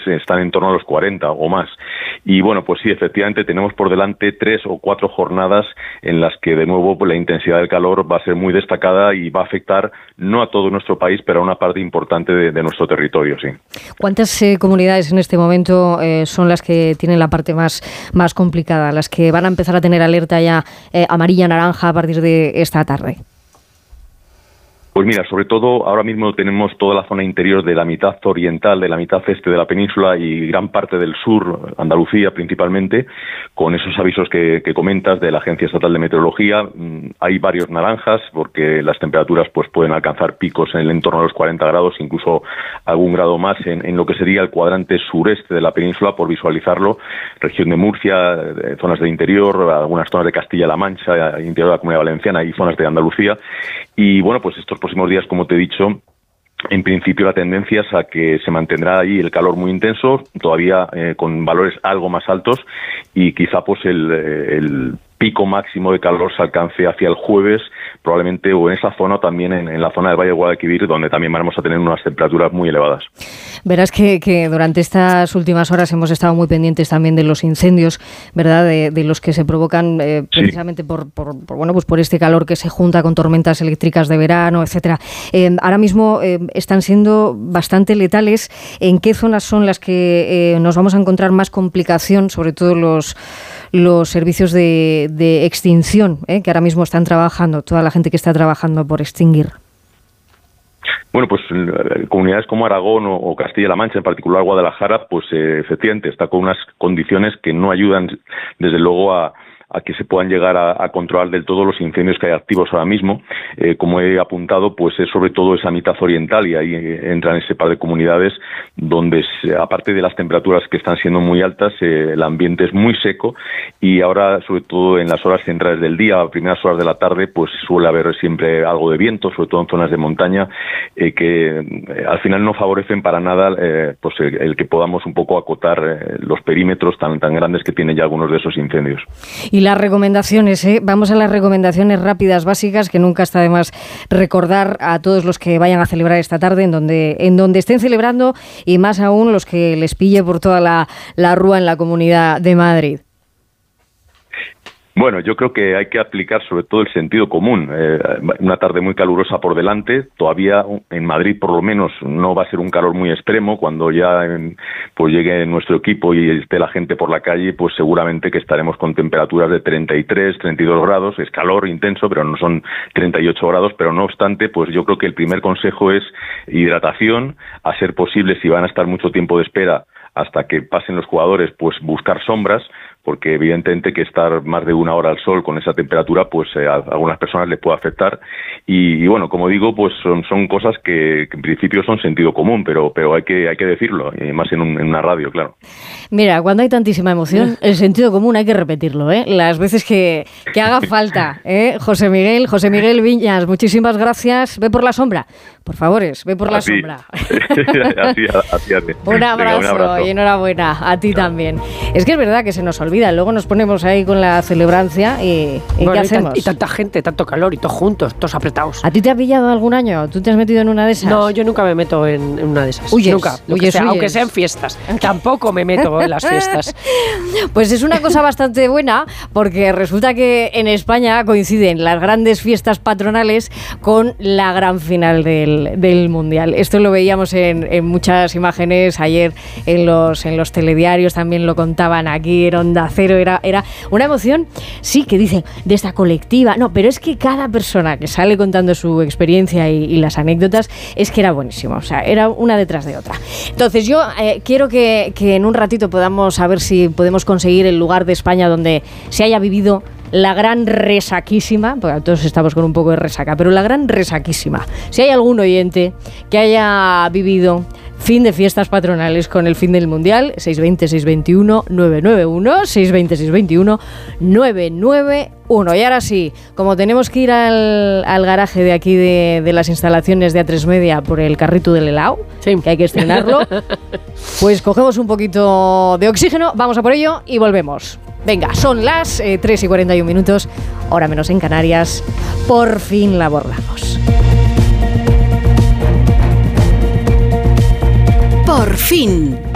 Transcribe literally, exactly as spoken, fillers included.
están en torno a los cuarenta o más. Y bueno, pues sí, efectivamente tenemos por delante tres o cuatro jornadas en las que de nuevo pues, la intensidad del calor va a ser muy destacada y va a afectar no a todo nuestro país, pero a una parte importante de, de nuestro territorio, sí. ¿Cuántas eh, comunidades en este momento eh, son las que tienen la parte más, más complicada, las que van a empezar a tener alerta ya eh, amarilla, naranja a partir de esta tarde? Pues mira, sobre todo ahora mismo tenemos toda la zona interior de la mitad oriental, de la mitad este de la península y gran parte del sur, Andalucía principalmente, con esos avisos que, que comentas de la Agencia Estatal de Meteorología. Hay varios naranjas porque las temperaturas pues pueden alcanzar picos en el entorno de los cuarenta grados, incluso algún grado más en, en lo que sería el cuadrante sureste de la península, por visualizarlo, región de Murcia, zonas de interior, algunas zonas de Castilla-La Mancha, interior de la Comunidad Valenciana y zonas de Andalucía. Y bueno, pues estos próximos días, como te he dicho, en principio la tendencia es a que se mantendrá ahí el calor muy intenso, todavía eh, con valores algo más altos, y quizá pues el, el pico máximo de calor se alcance hacia el jueves, probablemente o en esa zona o también en, en la zona del Valle de Guadalquivir, donde también vamos a tener unas temperaturas muy elevadas. Verás que, que durante estas últimas horas hemos estado muy pendientes también de los incendios, ¿verdad? De, de los que se provocan eh, precisamente sí. por, por, por bueno pues por este calor que se junta con tormentas eléctricas de verano, etcétera. Eh, ahora mismo eh, están siendo bastante letales. ¿En qué zonas son las que eh, nos vamos a encontrar más complicación, sobre todo los los servicios de, de extinción, eh, que ahora mismo están trabajando, toda la gente que está trabajando por extinguir? Bueno, pues comunidades como Aragón o, o Castilla-La Mancha, en particular Guadalajara, pues eh, efectivamente está con unas condiciones que no ayudan, desde luego, a a que se puedan llegar a, a controlar del todo los incendios que hay activos ahora mismo. Eh, como he apuntado, pues es sobre todo esa mitad oriental, y ahí entran ese par de comunidades donde, se, aparte de las temperaturas que están siendo muy altas, eh, el ambiente es muy seco, y ahora, sobre todo en las horas centrales del día, a primeras horas de la tarde, pues suele haber siempre algo de viento, sobre todo en zonas de montaña, eh, que eh, al final no favorecen para nada eh, pues el, el que podamos un poco acotar eh, los perímetros tan, tan grandes que tienen ya algunos de esos incendios. Y las recomendaciones, ¿eh? Vamos a las recomendaciones rápidas, básicas, que nunca está de más recordar a todos los que vayan a celebrar esta tarde, en donde en donde estén celebrando, y más aún los que les pille por toda la, la rúa en la Comunidad de Madrid. Bueno, yo creo que hay que aplicar sobre todo el sentido común. Eh, una tarde muy calurosa por delante. Todavía en Madrid, por lo menos, no va a ser un calor muy extremo. Cuando ya en, pues llegue nuestro equipo y esté la gente por la calle, pues seguramente que estaremos con temperaturas de treinta y tres, treinta y dos grados. Es calor intenso, pero no son treinta y ocho grados. Pero no obstante, pues yo creo que el primer consejo es hidratación. A ser posible, si van a estar mucho tiempo de espera hasta que pasen los jugadores, pues buscar sombras, porque evidentemente que estar más de una hora al sol con esa temperatura, pues eh, a algunas personas les puede afectar. Y, y bueno, como digo, pues son, son cosas que, que en principio son sentido común, pero pero hay que hay que decirlo, y más en, un, en una radio, claro. Mira, cuando hay tantísima emoción, el sentido común hay que repetirlo, ¿eh? Las veces que, que haga falta, ¿eh? José Miguel, José Miguel Viñas, muchísimas gracias. Ve por la sombra, por favores, ve por la así, sombra. así, así, así. Un abrazo, Venga, un abrazo y enhorabuena a ti también. Es que es verdad que se nos olvida, luego nos ponemos ahí con la celebrancia y, y bueno, ¿qué y hacemos? Tan, y tanta gente, tanto calor, y todos juntos, todos apretados. ¿A ti te ha pillado algún año? ¿Tú te has metido en una de esas? No, yo nunca me meto en, en una de esas. Huyes, nunca. huyes, sea, huyes. Aunque sean fiestas. Tampoco me meto en las fiestas. Pues es una cosa bastante buena, porque resulta que en España coinciden las grandes fiestas patronales con la gran final del, del Mundial. Esto lo veíamos en, en muchas imágenes ayer en los, en los telediarios, también lo contaban aquí en Onda Cero. Era, era una emoción, sí, que dicen, de esta colectiva. No, pero es que cada persona que sale contando su experiencia y, y las anécdotas, es que era buenísimo. O sea, era una detrás de otra. Entonces yo eh, quiero que, que en un ratito podamos a ver si podemos conseguir el lugar de España donde se haya vivido la gran resaquísima, porque todos estamos con un poco de resaca, pero la gran resaquísima. Si hay algún oyente que haya vivido fin de fiestas patronales con el fin del Mundial, seis veinte, seis veintiuno, nueve nueve uno, seis veinte, seis veintiuno, nueve nueve uno. Y ahora sí, como tenemos que ir al, al garaje de aquí de, de las instalaciones de A tres Media por el carrito del helado, sí, que hay que estrenarlo, pues cogemos un poquito de oxígeno, vamos a por ello y volvemos. Venga, son las eh, tres y cuarenta y un minutos, hora menos en Canarias. Por fin la abordamos. Por fin.